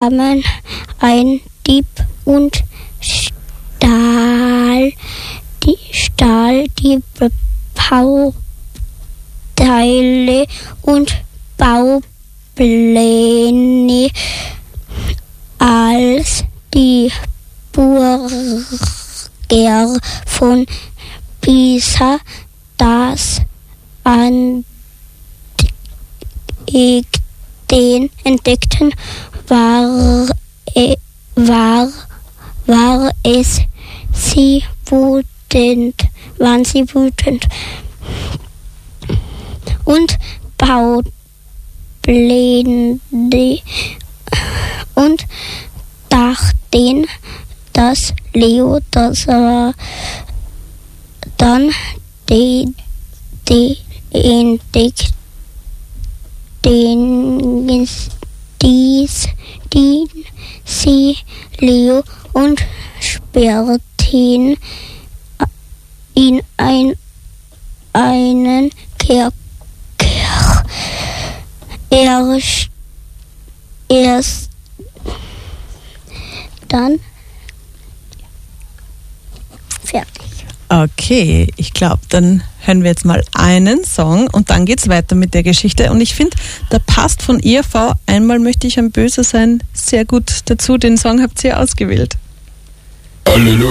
kamen ein Dieb und stahl die Bauteile und Baupläne. Als die Bürger von Pisa das entdeckten, waren sie wütend und Baupläne und dachten, dass Leo das war. Dann die entdeckten sie Leo und sperrten in einen Kerker. Erst dann fertig. Okay, ich glaube, dann hören wir jetzt mal einen Song und dann geht's weiter mit der Geschichte. Und ich finde, da passt von ERV Einmal möchte ich ein Böser sein sehr gut dazu. Den Song habt ihr ausgewählt. Halleluja.